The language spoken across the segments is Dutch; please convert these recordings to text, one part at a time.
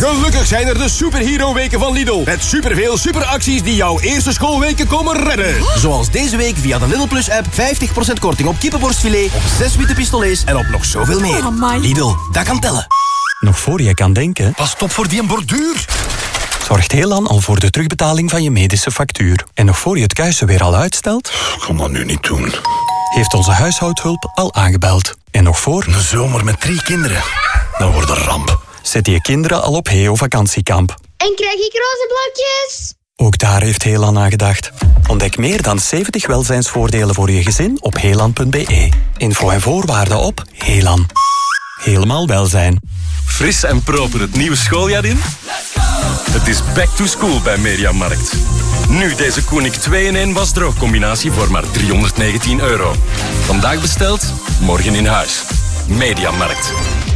Gelukkig zijn er de superhero-weken van Lidl. Met superveel superacties die jouw eerste schoolweken komen redden. Zoals deze week via de Lidl Plus-app 50% korting op kippenborstfilet, op 6 witte pistolets en op nog zoveel meer. Lidl, dat kan tellen. Nog voor je kan denken... Pas op voor die borduur. Zorgt Helan al voor de terugbetaling van je medische factuur. En nog voor je het kuisen weer al uitstelt... Ik kan dat nu niet doen. Heeft onze huishoudhulp al aangebeld. En nog voor... Een zomer met 3 kinderen. Dat wordt een ramp. Zet je kinderen al op Heo vakantiekamp. En krijg ik roze blokjes? Ook daar heeft Helan aan gedacht. Ontdek meer dan 70 welzijnsvoordelen voor je gezin op helan.be. Info en voorwaarden op Helan. Helemaal welzijn. Fris en proper het nieuwe schooljaar in? Het is back to school bij Mediamarkt. Nu deze Koenig 2-in-1 wasdroogcombinatie voor maar €319. Vandaag besteld, morgen in huis. Mediamarkt.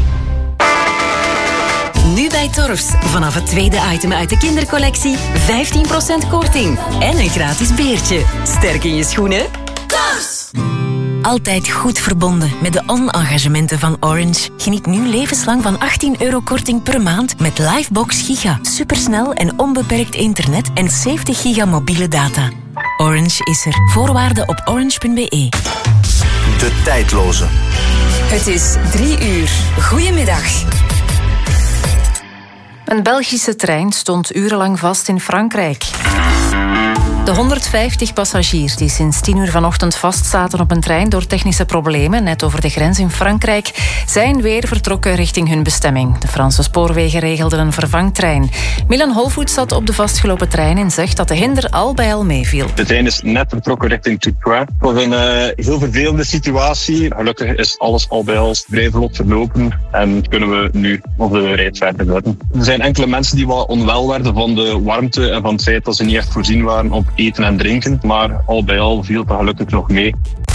Nu bij Torfs. Vanaf het tweede item uit de kindercollectie 15% korting. En een gratis beertje. Sterk in je schoenen? Torfs! Altijd goed verbonden met de on-engagementen van Orange. Geniet nu levenslang van €18 korting per maand met Livebox Giga. Supersnel en onbeperkt internet en 70 giga mobiele data. Orange is er. Voorwaarden op orange.be. De tijdloze. Het is 3:00. Goedemiddag. Een Belgische trein stond urenlang vast in Frankrijk. De 150 passagiers die sinds 10:00 vanochtend vastzaten op een trein door technische problemen net over de grens in Frankrijk zijn weer vertrokken richting hun bestemming. De Franse spoorwegen regelden een vervangtrein. Milan Holvoet zat op de vastgelopen trein en zegt dat de hinder al bij al meeviel. De trein is net vertrokken richting Tourcoing. Het was een heel vervelende situatie. Gelukkig is alles al bij al vrij vlot verlopen en kunnen we nu onze reis verder zetten. Er zijn enkele mensen die wel onwel werden van de warmte en van het feit dat ze niet echt voorzien waren op eten en drinken, maar al bij al viel het gelukkig nog mee.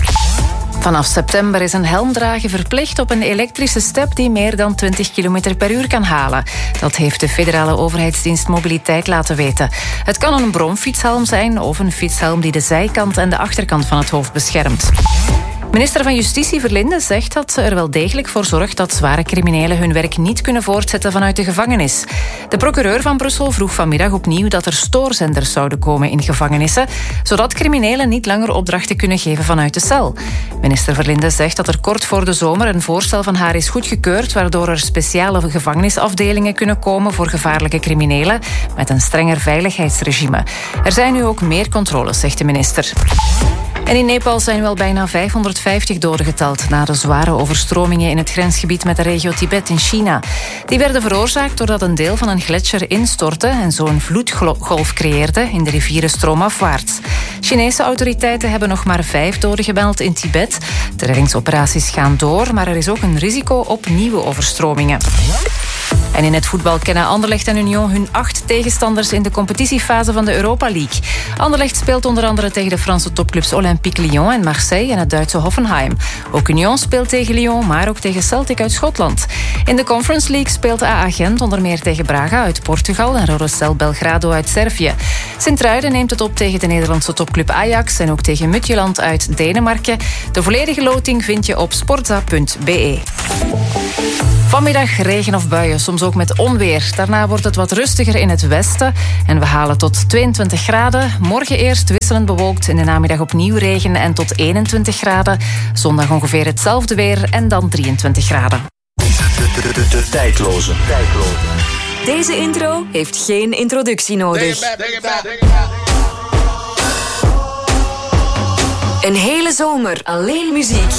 Vanaf september is een helmdragen verplicht op een elektrische step die meer dan 20 km per uur kan halen. Dat heeft de federale overheidsdienst Mobiliteit laten weten. Het kan een bromfietshelm zijn of een fietshelm die de zijkant en de achterkant van het hoofd beschermt. Minister van Justitie Verlinde zegt dat ze er wel degelijk voor zorgt dat zware criminelen hun werk niet kunnen voortzetten vanuit de gevangenis. De procureur van Brussel vroeg vanmiddag opnieuw dat er stoorzenders zouden komen in gevangenissen, zodat criminelen niet langer opdrachten kunnen geven vanuit de cel. Minister Verlinde zegt dat er kort voor de zomer een voorstel van haar is goedgekeurd, waardoor er speciale gevangenisafdelingen kunnen komen voor gevaarlijke criminelen met een strenger veiligheidsregime. Er zijn nu ook meer controles, zegt de minister. En in Nepal zijn wel bijna 550 doden geteld na de zware overstromingen in het grensgebied met de regio Tibet in China. Die werden veroorzaakt doordat een deel van een gletsjer instortte en zo een vloedgolf creëerde in de rivieren stroomafwaarts. Chinese autoriteiten hebben nog maar 5 doden gemeld in Tibet. De reddingsoperaties gaan door, maar er is ook een risico op nieuwe overstromingen. En in het voetbal kennen Anderlecht en Union hun 8 tegenstanders in de competitiefase van de Europa League. Anderlecht speelt onder andere tegen de Franse topclubs Olympique Lyon en Marseille en het Duitse Hoffenheim. Ook Union speelt tegen Lyon, maar ook tegen Celtic uit Schotland. In de Conference League speelt AA Gent onder meer tegen Braga uit Portugal en Rosell Belgrado uit Servië. Sint-Truiden neemt het op tegen de Nederlandse topclub Ajax en ook tegen Midtjylland uit Denemarken. De volledige loting vind je op sportza.be. Vanmiddag regen of buien, soms ook met onweer. Daarna wordt het wat rustiger in het westen en we halen tot 22 graden. Morgen eerst wisselend bewolkt, in de namiddag opnieuw regen en tot 21 graden. Zondag ongeveer hetzelfde weer en dan 23 graden. De tijdloze. Deze intro heeft geen introductie nodig. Een hele zomer alleen muziek.